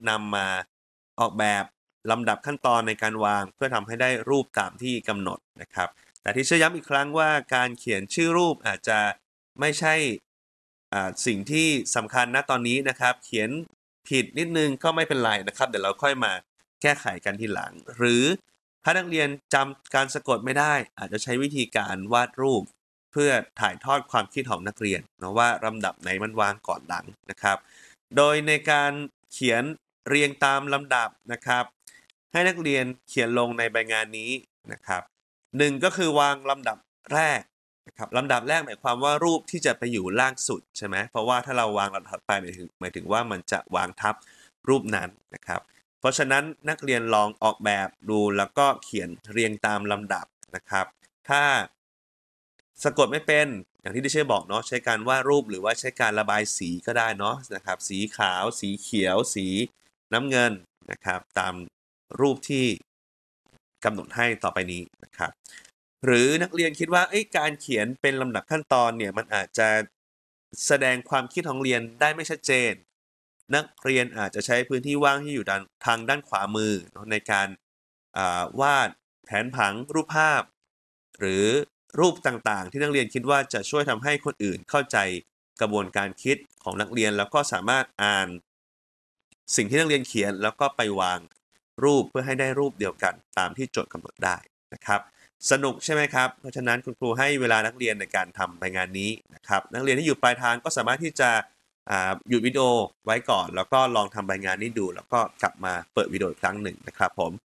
นำมาออกแบบลำดับขั้นตอนในการวางเพื่อทำให้ได้รูปตามที่กำหนดนะครับแต่ที่เชื่อย้ำอีกครั้งว่าการเขียนชื่อรูปอาจจะไม่ใช่สิ่งที่สำคัญณตอนนี้นะครับเขียนผิดนิดนึงก็ไม่เป็นไรนะครับเดี๋ยวเราค่อยมาแก้ไขกันทีหลังหรือถ้านักเรียนจำการสะกดไม่ได้อาจจะใช้วิธีการวาดรูปเพื่อถ่ายทอดความคิดของนักเรียนนะว่าลำดับไหนมันวางก่อนหลังนะครับโดยในการเขียนเรียงตามลำดับนะครับให้นักเรียนเขียนลงในใบงานนี้นะครับหนึ่งก็คือวางลำดับแรกนะครับลำดับแรกหมายความว่ารูปที่จะไปอยู่ล่างสุดใช่ไหมเพราะว่าถ้าเราวางลำดับถัดไปหมายถึงว่ามันจะวางทับรูปนั้นนะครับเพราะฉะนั้นนักเรียนลองออกแบบดูแล้วก็เขียนเรียงตามลำดับนะครับถ้าสะกดไม่เป็นอย่างที่ดิเช่บอกเนาะใช้การวาดรูปหรือว่าใช้การระบายสีก็ได้เนาะนะครับสีขาวสีเขียวสีน้ำเงินนะครับตามรูปที่กำหนดให้ต่อไปนี้นะครับหรือนักเรียนคิดว่าการเขียนเป็นลำดับขั้นตอนเนี่ยมันอาจจะแสดงความคิดของเรียนได้ไม่ชัดเจนนักเรียนอาจจะใช้พื้นที่ว่างที่อยู่ทางด้านขวามือในการวาดแผนผังรูปภาพหรือรูปต่างๆที่นักเรียนคิดว่าจะช่วยทำให้คนอื่นเข้าใจกระบวนการคิดของนักเรียนแล้วก็สามารถอ่านสิ่งที่นักเรียนเขียนแล้วก็ไปวางรูปเพื่อให้ได้รูปเดียวกันตามที่โจทย์กำหนดได้นะครับสนุกใช่ไหมครับเพราะฉะนั้นคุณครูให้เวลานักเรียนในการทำใบงานนี้นะครับนักเรียนที่อยู่ปลายทางก็สามารถที่จะหยุดวิดีโอไว้ก่อนแล้วก็ลองทำใบงานนี้ดูแล้วก็กลับมาเปิดวิดีโออีกครั้งหนึ่งนะครับผม